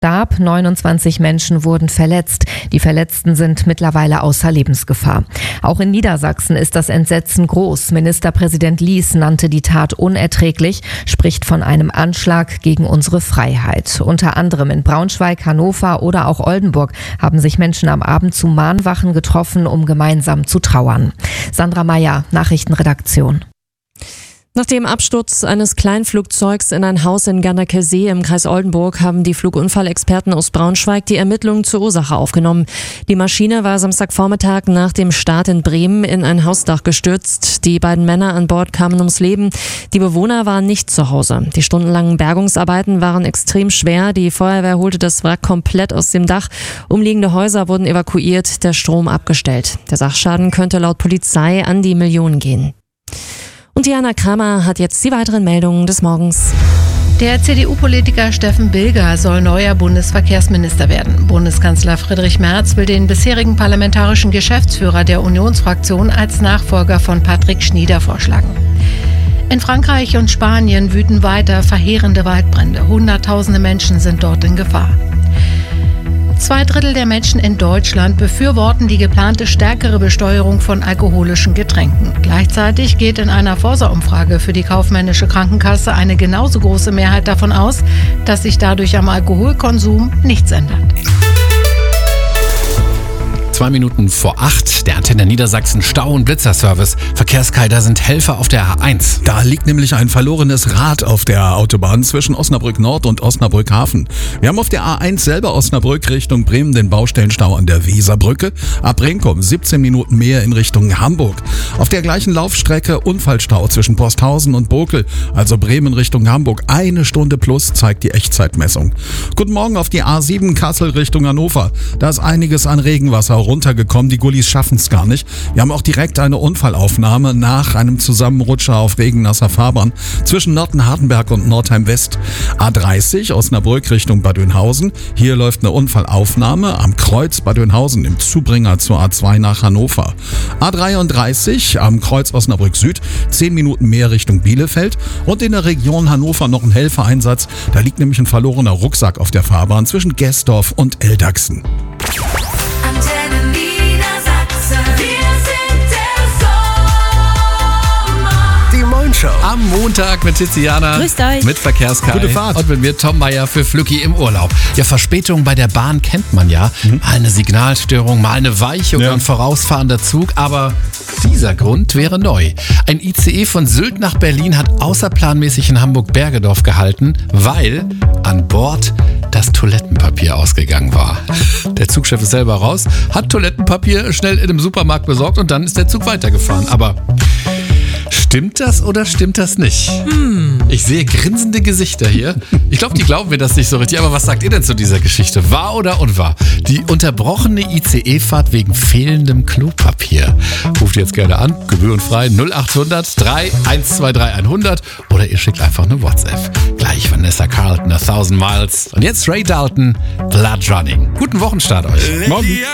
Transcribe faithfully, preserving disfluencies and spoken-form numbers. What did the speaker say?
starb, neunundzwanzig Menschen wurden verletzt. Die Verletzten sind mittlerweile außer Lebensgefahr. Auch in Niedersachsen ist das Entsetzen groß. Ministerpräsident Lies nannte die Tat unerträglich, spricht von einem Anschlag gegen unsere Freiheit. Unter anderem in Braunschweig, Hannover oder auch Oldenburg haben sich Menschen am Abend zu Mahnwachen getroffen, um gemeinsam zu trauern. Sandra Meyer, Nachrichtenredaktion. Nach dem Absturz eines Kleinflugzeugs in ein Haus in Gernakesee im Kreis Oldenburg haben die Flugunfallexperten aus Braunschweig die Ermittlungen zur Ursache aufgenommen. Die Maschine war Samstagvormittag nach dem Start in Bremen in ein Hausdach gestürzt. Die beiden Männer an Bord kamen ums Leben. Die Bewohner waren nicht zu Hause. Die stundenlangen Bergungsarbeiten waren extrem schwer. Die Feuerwehr holte das Wrack komplett aus dem Dach. Umliegende Häuser wurden evakuiert, der Strom abgestellt. Der Sachschaden könnte laut Polizei an die Millionen gehen. Und Diana Kramer hat jetzt die weiteren Meldungen des Morgens. Der C D U-Politiker Steffen Bilger soll neuer Bundesverkehrsminister werden. Bundeskanzler Friedrich Merz will den bisherigen parlamentarischen Geschäftsführer der Unionsfraktion als Nachfolger von Patrick Schnieder vorschlagen. In Frankreich und Spanien wüten weiter verheerende Waldbrände. Hunderttausende Menschen sind dort in Gefahr. Zwei Drittel der Menschen in Deutschland befürworten die geplante stärkere Besteuerung von alkoholischen Getränken. Gleichzeitig geht in einer Forsa-Umfrage für die kaufmännische Krankenkasse eine genauso große Mehrheit davon aus, dass sich dadurch am Alkoholkonsum nichts ändert. Zwei Minuten vor acht, der Antenne Niedersachsen Stau- und Blitzerservice. Verkehrskei, da sind Helfer auf der A eins. Da liegt nämlich ein verlorenes Rad auf der Autobahn zwischen Osnabrück Nord und Osnabrück Hafen. Wir haben auf der A eins selber Osnabrück Richtung Bremen den Baustellenstau an der Weserbrücke. Ab Brinkum siebzehn Minuten mehr in Richtung Hamburg. Auf der gleichen Laufstrecke Unfallstau zwischen Posthausen und Bokel, also Bremen Richtung Hamburg. Eine Stunde plus zeigt die Echtzeitmessung. Guten Morgen auf die A sieben Kassel Richtung Hannover. Da ist einiges an Regenwasser runtergekommen. Die Gullis schaffen es gar nicht. Wir haben auch direkt eine Unfallaufnahme nach einem Zusammenrutscher auf regennasser Fahrbahn zwischen Nottenhardenberg und Nordheim West. A dreißig Osnabrück Richtung Bad Oeynhausen. Hier läuft eine Unfallaufnahme am Kreuz Bad Oeynhausen im Zubringer zur A zwei nach Hannover. A dreiunddreißig am Kreuz Osnabrück Süd. zehn Minuten mehr Richtung Bielefeld. Und in der Region Hannover noch ein Helfereinsatz. Da liegt nämlich ein verlorener Rucksack auf der Fahrbahn zwischen Gesdorf und Eldachsen. Am Montag mit Tiziana, Grüßt euch. mit Verkehrskei. Gute Fahrt. Und mit mir Tom Meyer für Flücki im Urlaub. Ja, Verspätung bei der Bahn kennt man ja. Mhm. Mal eine Signalstörung, mal eine Weiche oder ja. ein vorausfahrender Zug. Aber dieser Grund wäre neu. Ein I C E von Sylt nach Berlin hat außerplanmäßig in Hamburg-Bergedorf gehalten, weil an Bord das Toilettenpapier ausgegangen war. Der Zugchef ist selber raus, hat Toilettenpapier schnell in einem Supermarkt besorgt und dann ist der Zug weitergefahren. Aber stimmt das oder stimmt das nicht? Hm. Ich sehe grinsende Gesichter hier. Ich glaube, die glauben mir das nicht so richtig. Aber was sagt ihr denn zu dieser Geschichte? Wahr oder unwahr? Die unterbrochene I C E-Fahrt wegen fehlendem Klopapier. Ruft jetzt gerne an, gebührenfrei null acht hundert drei eins zwei drei hundert oder ihr schickt einfach eine WhatsApp. Gleich Vanessa Carlton, A Thousand Miles. Und jetzt Ray Dalton, Blood Running. Guten Wochenstart euch. Morgen.